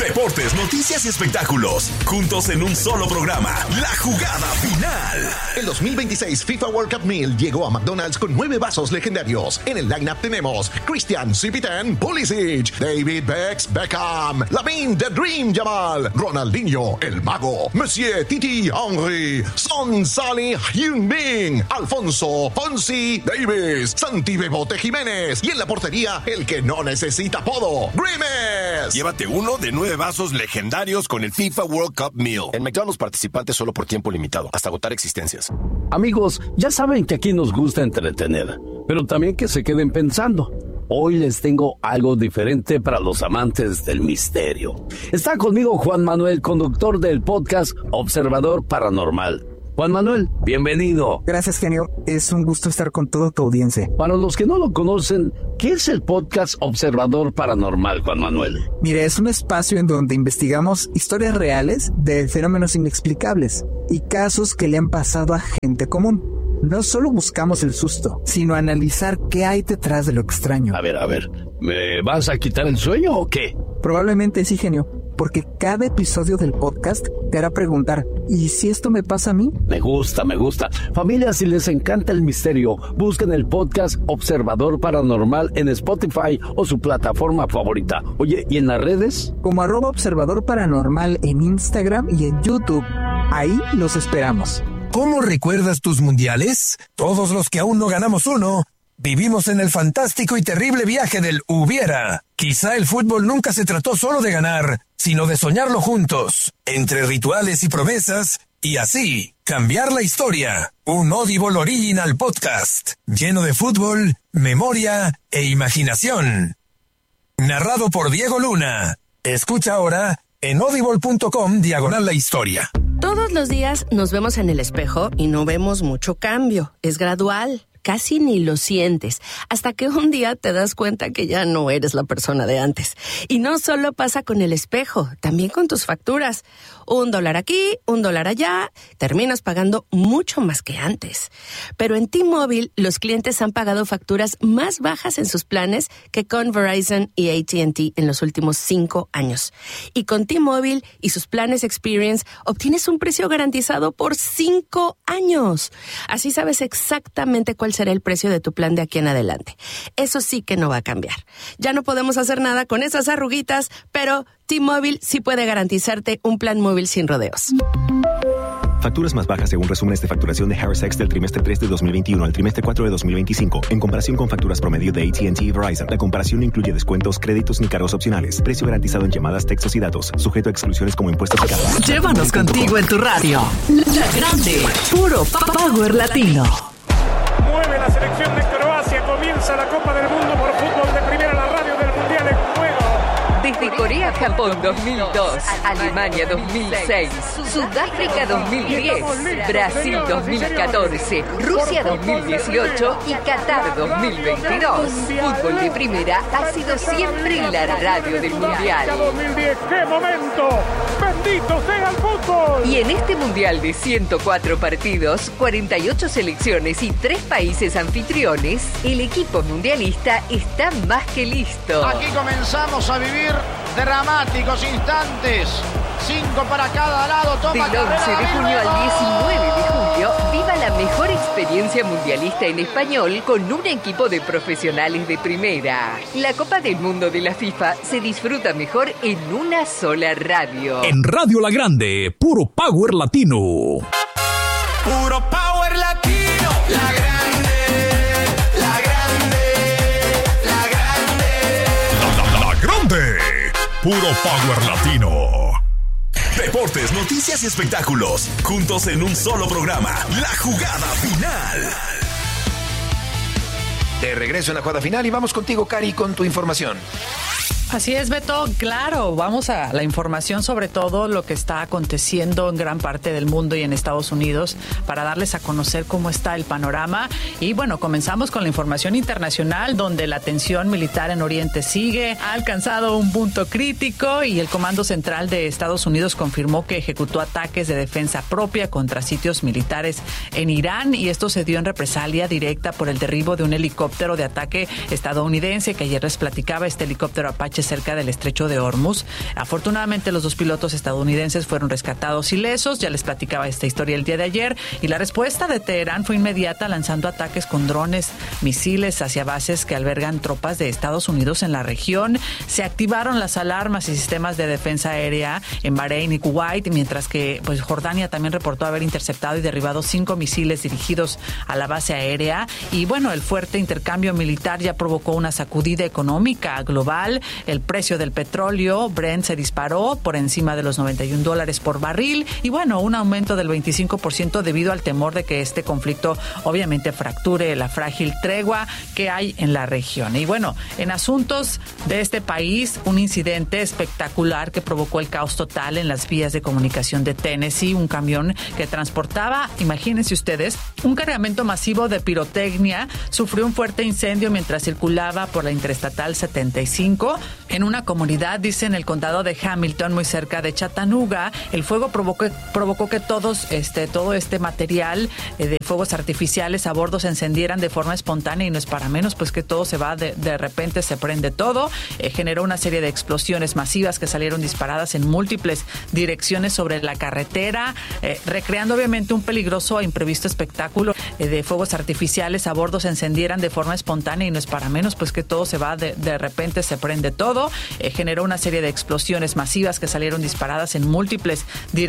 Deportes, noticias y espectáculos, juntos en un solo programa. La jugada final. El 2026 FIFA World Cup Meal llegó a McDonald's con 9 vasos legendarios. En el lineup tenemos Christian Cipitan Pulisic, David Beckham, Lamine The Dream Yamal, Ronaldinho El Mago, Monsieur Titi Henry, Son Salih Heung-min, Alfonso Ponzi Davis, Santi Bebote Jiménez y en la portería el que no necesita apodo, Grimes. Llévate uno de 9 vasos legendarios con el FIFA World Cup Meal. En McDonald's participantes solo por tiempo limitado, hasta agotar existencias. Amigos, ya saben que aquí nos gusta entretener, pero también que se queden pensando. Hoy les tengo algo diferente para los amantes del misterio. Está conmigo Juan Manuel, conductor del podcast Observador Paranormal. Juan Manuel, bienvenido. Gracias, genio. Es un gusto estar con toda tu audiencia. Para los que no lo conocen, ¿qué es el podcast Observador Paranormal, Juan Manuel? Mire, es un espacio en donde investigamos historias reales de fenómenos inexplicables y casos que le han pasado a gente común. No solo buscamos el susto, sino analizar qué hay detrás de lo extraño. A ver, ¿me vas a quitar el sueño o qué? Probablemente sí, genio, porque cada episodio del podcast te hará preguntar, ¿y si esto me pasa a mí? Me gusta. Familia, si les encanta el misterio, busquen el podcast Observador Paranormal en Spotify o su plataforma favorita. Oye, ¿y en las redes? Como @Observador Paranormal en Instagram y en YouTube. Ahí los esperamos. ¿Cómo recuerdas tus mundiales? Todos los que aún no ganamos uno, vivimos en el fantástico y terrible viaje del hubiera. Quizá el fútbol nunca se trató solo de ganar, sino de soñarlo juntos, entre rituales y promesas, y así, cambiar la historia. Un Audible Original Podcast, lleno de fútbol, memoria e imaginación. Narrado por Diego Luna. Escucha ahora en audible.com/la historia. Todos los días nos vemos en el espejo y no vemos mucho cambio. Es gradual. Casi ni lo sientes, hasta que un día te das cuenta que ya no eres la persona de antes. Y no solo pasa con el espejo, también con tus facturas. $1 aquí, $1 allá, terminas pagando mucho más que antes. Pero en T-Mobile, los clientes han pagado facturas más bajas en sus planes que con Verizon y AT&T en los últimos 5 años. Y con T-Mobile y sus planes Experience, obtienes un precio garantizado por 5 años. Así sabes exactamente cuál será el precio de tu plan de aquí en adelante. Eso sí que no va a cambiar. Ya no podemos hacer nada con esas arruguitas, pero T-Mobile sí puede garantizarte un plan móvil sin rodeos. Facturas más bajas según resúmenes de facturación de Harris X del trimestre 3 de 2021 al trimestre 4 de 2025, en comparación con facturas promedio de AT&T y Verizon. La comparación no incluye descuentos, créditos ni cargos opcionales. Precio garantizado en llamadas, textos y datos, sujeto a exclusiones como impuestos y cargos. Llévanos contigo en tu radio. La Grande, puro Power Latino. Mueve la selección de Croacia, comienza la Copa del Mundo por fútbol de primera, la radio del Mundial en juego. Desde Corea-Japón 2002, Alemania 2006, Sudáfrica 2010, Brasil 2014, Rusia 2018 y Qatar 2022. Fútbol de primera ha sido siempre la radio del Mundial. 2010, ¡qué momento! ¡Bendito sea el fútbol! Y en este Mundial de 104 partidos, 48 selecciones y 3 países anfitriones, el equipo mundialista está más que listo. Aquí comenzamos a vivir dramáticos instantes. 5 para cada lado. Toma Del 11 de junio al 19 de julio, viva la mejor experiencia mundialista en español con un equipo de profesionales de primera. La Copa del Mundo de la FIFA se disfruta mejor en una sola radio. En Radio La Grande, puro Power Latino. Puro Power Latino. La Grande. La Grande. La Grande. Puro Power Latino. Deportes, noticias y espectáculos, juntos en un solo programa. La jugada final. De regreso en la jugada final y vamos contigo, Cari, con tu información. Así es, Beto, claro, vamos a la información sobre todo lo que está aconteciendo en gran parte del mundo y en Estados Unidos para darles a conocer cómo está el panorama. Y bueno, comenzamos con la información internacional, donde la tensión militar en Oriente sigue, ha alcanzado un punto crítico y el Comando Central de Estados Unidos confirmó que ejecutó ataques de defensa propia contra sitios militares en Irán, y esto se dio en represalia directa por el derribo de un helicóptero de ataque estadounidense que ayer les platicaba, este helicóptero Apache noche cerca del estrecho de Hormuz. Afortunadamente, los 2 pilotos estadounidenses fueron rescatados ilesos. Ya les platicaba esta historia el día de ayer. Y la respuesta de Teherán fue inmediata, lanzando ataques con drones, misiles hacia bases que albergan tropas de Estados Unidos en la región. Se activaron las alarmas y sistemas de defensa aérea en Bahrein y Kuwait, mientras que Jordania también reportó haber interceptado y derribado 5 misiles dirigidos a la base aérea. Y bueno, el fuerte intercambio militar ya provocó una sacudida económica global. El precio del petróleo Brent se disparó por encima de los $91 por barril y bueno, un aumento del 25% debido al temor de que este conflicto obviamente fracture la frágil tregua que hay en la región. Y bueno, en asuntos de este país, un incidente espectacular que provocó el caos total en las vías de comunicación de Tennessee. Un camión que transportaba, imagínense ustedes, un cargamento masivo de pirotecnia sufrió un fuerte incendio mientras circulaba por la Interestatal 75 en una comunidad, dice, en el condado de Hamilton, muy cerca de Chattanooga. El fuego provocó que todo este material de fuegos artificiales a bordo se encendieran de forma espontánea y no es para menos, pues que todo se va, de repente se prende todo. Generó una serie de explosiones masivas que salieron disparadas en múltiples direcciones sobre la carretera, recreando obviamente un peligroso e imprevisto espectáculo de fuegos artificiales a bordo se encendieran de forma espontánea y no es para menos, pues que todo se va, de repente se prende todo. Generó una serie de explosiones masivas que salieron disparadas en múltiples direcciones